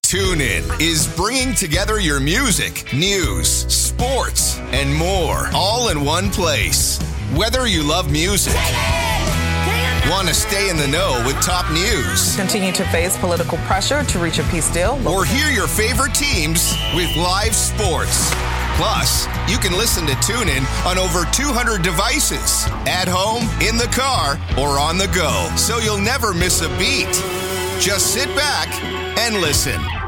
TuneIn is bringing together your music, news, sports, and more, all in one place. Whether you love music, want to stay in the know with top news, continue to face political pressure to reach a peace deal, or hear your favorite teams with live sports. Plus, you can listen to TuneIn on over 200 devices, at home, in the car, or on the go, so you'll never miss a beat. Just sit back and listen.